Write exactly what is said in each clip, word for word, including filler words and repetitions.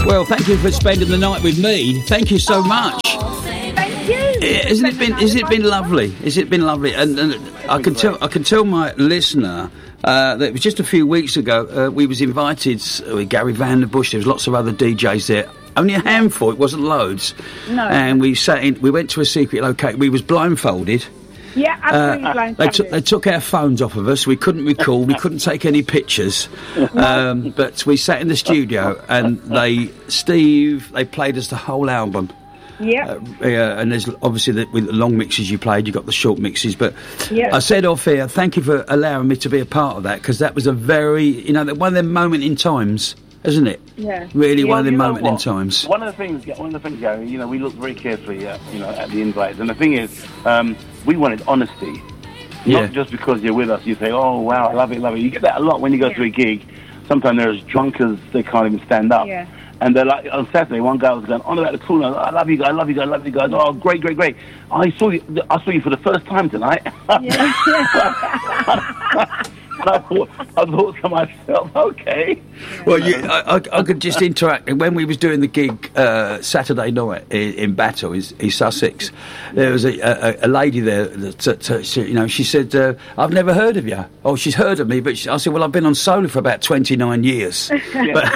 Well, thank you for spending the night with me. Thank you so much. Thank you. Isn't it been? Has it been lovely? Has it been lovely? And, and I can tell. I can tell my listener uh, that it was just a few weeks ago. Uh, we was invited with Gary Van Der Bush. There was lots of other D Js there. Only a handful. It wasn't loads. No. And we sat in. We went to a secret location. We was blindfolded. Yeah, absolutely uh, blindfolded. They took, they took our phones off of us. We couldn't recall. We couldn't take any pictures. Um, but we sat in the studio, and they, Steve, they played us the whole album. Yeah. Uh, yeah, and there's obviously the, with the long mixes you played, you got the short mixes. But Yeah. I said off here, thank you for allowing me to be a part of that, because that was a very, you know, one of them moment in times, isn't it? Yeah. Really, You one of know- them you know moment in what? times. One of the things, one of the things, Gary, you know, we looked very carefully at, you know, at the invites, and the thing is, um, we wanted honesty. Yeah. Not just because you're with us, you say, oh, wow, I love it, love it. You get that a lot when you go Yeah. to a gig. Sometimes they're as drunk as they can't even stand up. Yeah. And they're like, on Saturday, one guy was going on about the cool. I love you guys, I love you guys, I love you guys. Oh, great, great, great. I saw you, I saw you for the first time tonight. Yeah. And I thought, I thought to myself, okay. Well, you, I, I, I could just interact. When we was doing the gig uh, Saturday night in, in Battle, in, in Sussex, there was a, a, a lady there that, that, that you know, she said, uh, "I've never heard of you." Oh, she's heard of me, but she, I said, "Well, I've been on solo for about twenty-nine years." But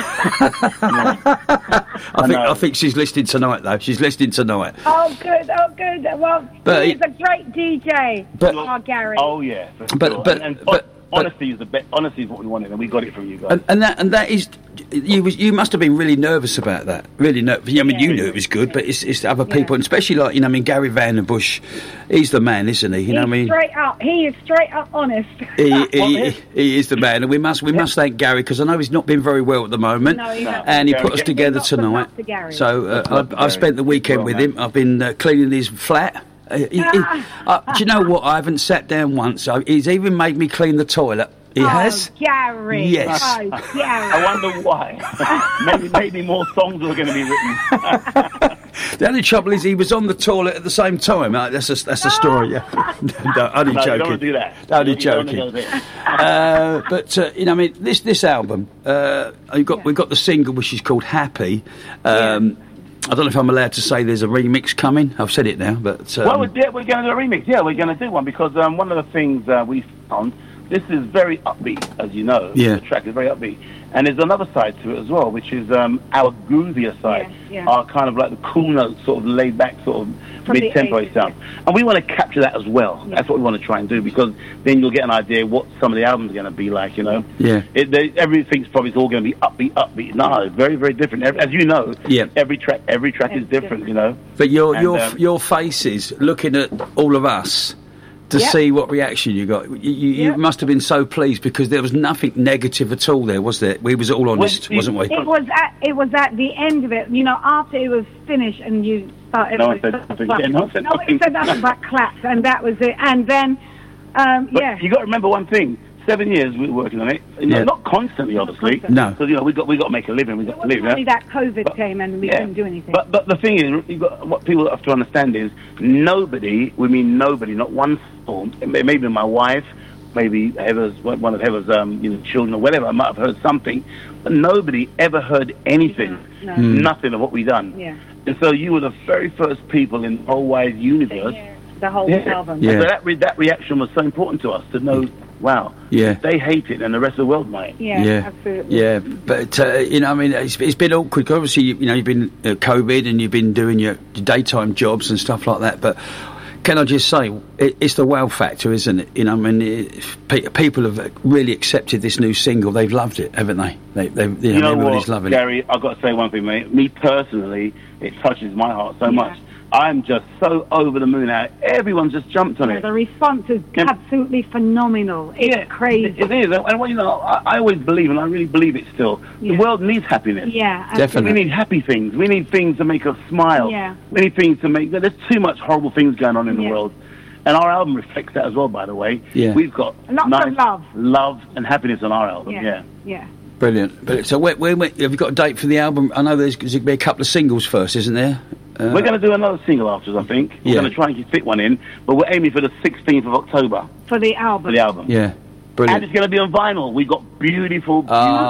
I think I think she's listening tonight, though. She's listening tonight. Oh, good. Oh, good. Well, But he's it- a great D J. But- oh, Gary. Oh, yeah. for But- sure. but- and, and but- honesty is the best. Honesty is what we wanted, and we got it from you guys. And, and that and that is, you was you must have been really nervous about that. Really nervous. I mean, Yeah. you knew it was good, but it's, it's other Yeah. people, and especially like you know, I mean, Gary Van Der Bush, he's the man, isn't he? You He's know, what I mean, straight up. He is straight up honest. he, Well, he, yeah. he is the man, and we must we must thank Gary, because I know he's not been very well at the moment, No, he hasn't. and he Gary, put us Gary, together lots of tonight. love to Gary. So uh, Lots of love I've, to I've Gary. spent the weekend Well, with man. him. I've been uh, cleaning his flat. Uh, he- he- uh, do you know what? I haven't sat down once. I, he's even made me clean the toilet. He oh, has. Gary. Yes. Oh, I Gary. wonder why. maybe, maybe more songs were going to be written. The only trouble is he was on the toilet at the same time. Uh, that's a that's a story. Yeah. no, only No, you joking. don't wanna do that. Only You don't wanna joking. go there. uh, but uh, you know, I mean, this this album, uh, we've got Yeah. we've got the single which is called Happy. Um, I don't know if I'm allowed to say there's a remix coming. I've said it now, but um, Well, we're, yeah, we're going to do a remix. Yeah, we're going to do one because um, one of the things uh, we found, this is very upbeat, as you know. Yeah. The track is very upbeat. And there's another side to it as well, which is um, our groovier side. Yeah, yeah. Our kind of like the cool notes, sort of laid back, sort of From the mid-tempo eighties, sound. And we want to capture that as well. Yeah. That's what we want to try and do, because then you'll get an idea what some of the albums are going to be like, you know. Yeah. It, they, everything's probably all going to be upbeat, upbeat. No, it's very, very different. Every, as you know, Yeah. every track every track is It's different, different. you know. but your And, your um, your faces looking at all of us to Yeah. see what reaction you got. You, you, you Yeah. must have been so pleased, because there was nothing negative at all there, was there? We was all honest, you- wasn't we? It was at it was at the end of it, you know, after it was finished and you started. No one said nothing. Yeah, no one said no one nothing. said nothing but claps, and that was it. And then, um, But yeah, you got to remember one thing: seven years we were working on it. You know, Yeah. Not constantly, obviously. constantly. No. Because you know we got we got to make a living. We it got to was live. only Yeah? that COVID But- came and we yeah. couldn't do anything. But but the thing is, you got, what people have to understand is nobody. We mean nobody. Not one soul. Maybe my wife, maybe Heather's one of Heather's um, you know children or whatever. I might have heard something, but nobody ever heard anything. No. Hmm. Nothing of what we done. Yeah. And so you were the very first people in the whole wide universe. the whole Yeah. album. Yeah. And so that re- that reaction was so important to us to know. Wow. Yeah. They hate it, and the rest of the world might. Yeah, Yeah, absolutely. yeah, but uh, you know, I mean, it's, it's been awkward. 'Cause obviously, you, you know, you've been uh, COVID and you've been doing your, your daytime jobs and stuff like that. But can I just say, it, it's the wow factor, isn't it? You know, I mean, it, pe- people have really accepted this new single. They've loved it, haven't they? They, they you know, You know everybody's what, loving Gary? I've got to say one thing, mate. Me personally, it touches my heart so Yeah. much. I'm just so over the moon now. Everyone's just jumped on Yeah, it. the response is Yeah. absolutely phenomenal. It's Yeah, crazy. It is. And well, you know, I, I always believe, and I really believe it still. Yeah. The world needs happiness. Yeah, Definitely. absolutely. We need happy things. We need things to make us smile. Yeah. We need things to make... There's too much horrible things going on in Yeah. the world. And our album reflects that as well, by the way. Yeah. We've got Lots of nice love. love and happiness on our album, Yeah, yeah. yeah. Brilliant. But so, where, where, where, have you got a date for the album? I know there's, there's going to be a couple of singles first, isn't there? Uh, We're going to do another single afterwards, I think. We're Yeah. going to try and fit one in, but we're aiming for the sixteenth of October For the album. for the album. Yeah. Brilliant. And it's going to be on vinyl. We've got beautiful, beautiful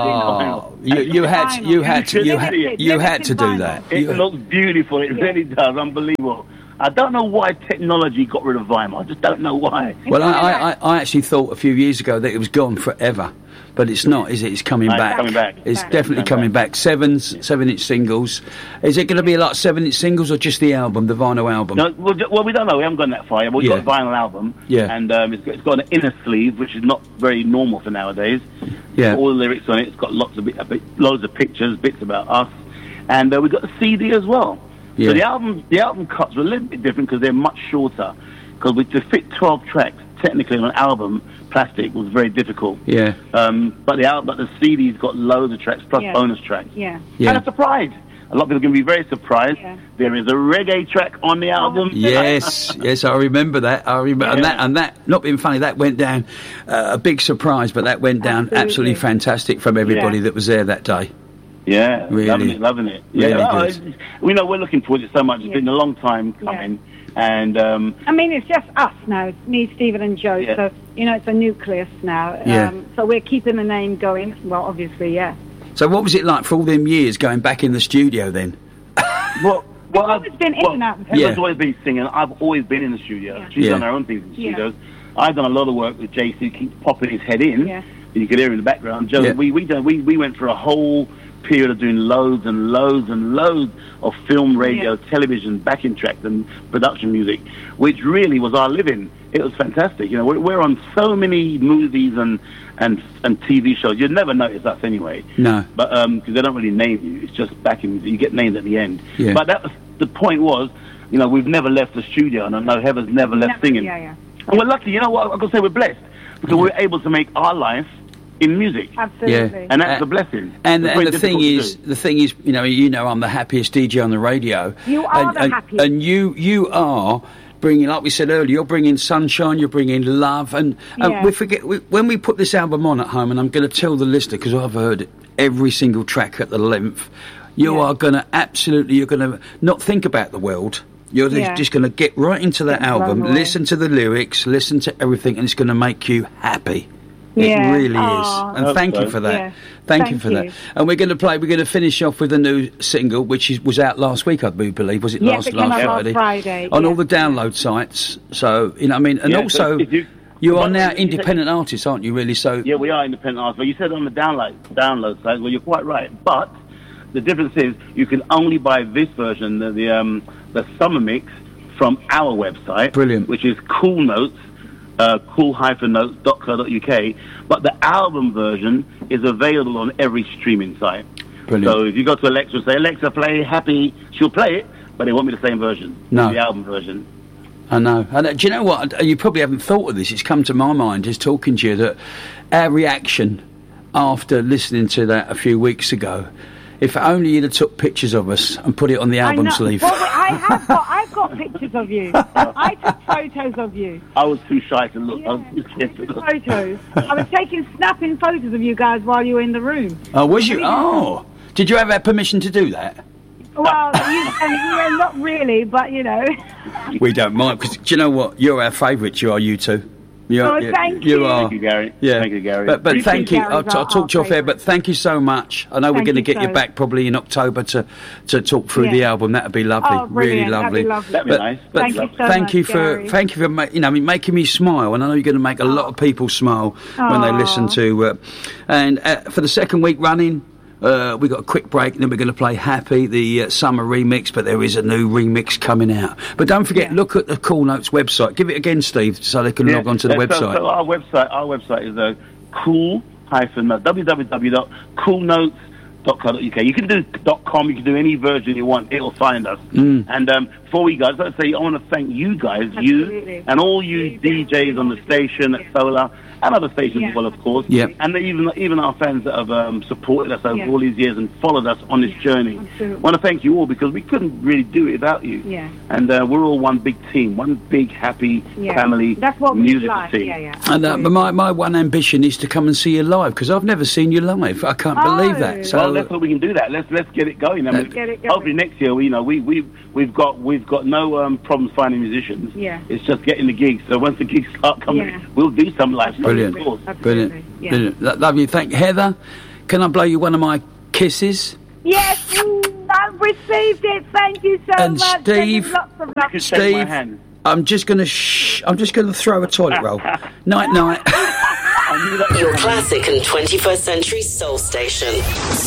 Oh, vinyl. you, you had you had to you had Limited, you had to do limited that. It You- looks beautiful. It Yeah. really does. Unbelievable. I don't know why technology got rid of vinyl. I just don't know why. Well, I, I, I- I actually thought a few years ago that it was gone forever, but it's not, is it? It's coming No, it's back. coming back. It's Back. definitely coming back. Sevens, seven-inch singles. Is it going to be like seven-inch singles or just the album, the vinyl album? No, well, ju- well, we don't know. We haven't gone that far yet. We've Yeah. got a vinyl album. Yeah. And um, it's, got, it's got an inner sleeve, which is not very normal for nowadays. Yeah. All the lyrics on it. It's got lots of bit, a bit, loads of pictures, bits about us. And uh, we've got the C D as well. Yeah. So the album, the album cuts were a little bit different because they're much shorter. Because to fit twelve tracks, technically on an album, plastic was very difficult. Yeah. Um, but the album, but the C D's got loads of tracks plus Yeah. bonus tracks. Yeah. Yeah. And a surprise. A lot of people are going to be very surprised. Yeah. There is a reggae track on the album. Yes, yes, I remember that. I remember, and Yeah. that, and that. Not being funny, that went down uh, a big surprise, but that went down absolutely, Absolutely. fantastic from everybody Yeah. that was there that day. Yeah, Really. loving it, loving it. Really Yeah, oh, good. it's- we know we're looking forward to it so much. It's Yeah. been a long time coming, and um, I mean, it's just us now. It's me, Stephen, and Joe. Yeah. So, you know, it's a nucleus now. Yeah. Um, so we're keeping the name going. Well, obviously, yeah. So, what was it like for all them years going back in the studio then? well, well, always I've- been in well, and out. Emma's Yeah. always been singing. I've always been in the studio. Yeah. She's Yeah. done her own things in the Yeah. studios. I've done a lot of work with J C. Keeps popping his head in. Yeah. You could hear him in the background. Joe, Yeah. we we done we we went for a whole period of doing loads and loads and loads of film, radio, Yeah. television, backing tracks and production music, which really was our living. It was fantastic. You know, we're, we're on so many movies and, and and T V shows. You'd never notice us anyway. No. But because they don't really name you, it's just backing music. You get named at the end. Yeah. But that was, the point was, you know, we've never left the studio, and I know Heather's never left Never- singing. Yeah, yeah. And we're lucky. You know what? I'm gonna say we're blessed because we're able to make our life in music, Absolutely. and that's Uh, a blessing. And, It's and very the thing difficult to is, do. the thing is, you know, you know, I'm the happiest D J on the radio. You are and, the and, happiest. and you, you are bringing, like we said earlier, you're bringing sunshine, you're bringing love, and, and Yeah. we forget we, when we put this album on at home. And I'm going to tell the listener because I've heard every single track at the length. You Yeah. are going to absolutely, you're going to not think about the world. You're just- Yeah. just going to get right into that Get blown album, away. listen to the lyrics, listen to everything, and it's going to make you happy. Yeah. It really Aw. is. And Hope thank so. you for that. Yeah. Thank, you Thank for you. that. And we're going to play, we're going to finish off with a new single, which is, was out last week, I do believe. Was it Yes, last, it came out last Friday? Friday, On all yeah. the download sites. So, you know what I mean? And Yeah, so also, if you- you are but now you said- independent artists, aren't you, really? So, Yeah, we are independent artists. But you said on the download download side, well, you're quite right. But the difference is you can only buy this version, the the, um, the summer mix, from our website. Brilliant. Which is Cool Notes, uh, cool dash notes dot co dot uk. But the album version is available on every streaming site. Brilliant. So if you go to Alexa and say, Alexa, play Happy, she'll play it, but it won't be the same version. No. The album version. I know. And uh, do you know what? You probably haven't thought of this. It's come to my mind just talking to you that our reaction after listening to that a few weeks ago, if only you'd have took pictures of us and put it on the album I know. sleeve. Well, I have got, I've got pictures of you. I took photos of you. I was too shy to look. I Yeah, was too scared to I took look. photos. I was taking, snapping photos of you guys while you were in the room. Oh, was you? Oh. Did you have our permission to do that? Well, you, I mean, you know, not really, but you know. We don't mind, because do you know what? You're our favourites, you are, you two. You're, Oh, thank you. are. Thank you, Gary. Yeah. Thank you, Gary. But, but You thank two you. Garys I'll, t- I'll are talk to you our off air, but thank you so much. I know we're Thank going to you get you so- back probably in October to, to talk through Yeah. the album. That'd be lovely. Oh, really brilliant. That'd lovely. be lovely. That'd be But, nice. but Thank you so thank much, you for Gary. thank you for ma- you know I mean, making me smile, and I know you're going to make a lot of people smile when they Aw. listen to. Uh, and uh, for the second week running. Uh, we got a quick break, and then we're going to play Happy, the uh, summer remix, but there is a new remix coming out. But don't forget, Yeah. look at the Cool Notes website. Give it again, Steve, so they can log on to the Uh, so- website. So, our website, our website is uh, cool hyphen w w w dot cool notes dot co dot uk. You can do .com, you can do any version you want. It'll find us. Mm. And um, before we guys, let's say I want to thank you guys, Absolutely. you and all you D Js on the station at Solar and other stations Yeah. as well, of course. Yep. And even even our fans that have um, supported us over Yeah. all these years and followed us on this journey. Absolutely. I want to thank you all because we couldn't really do it without you. Yeah. And uh, we're all one big team, one big happy Yeah. family That's what we musical like. team. Yeah, yeah. And uh, but my, my one ambition is to come and see you live, because I've never seen you live. I can't believe Oh. that. So Well, let's hope we can do that. Let's let's get it going. I mean, get it going. Hopefully next year, we, you know, we we we've got we've got no um, problems finding musicians. Yeah. It's just getting the gigs. So once the gigs start coming, Yeah. we'll do some live stuff. Brilliant. Of course. Absolutely. Brilliant. Yeah. Brilliant. Lo- Love you. Thank Heather. Can I blow you one of my kisses? Yes, mm, I've received it. Thank you so And much. Steve- Lots of love. You can shake my Steve, hand. I'm just gonna shh. I'm just gonna throw a toilet roll. Night, night. I knew that was Your coming. classic and twenty-first century soul station.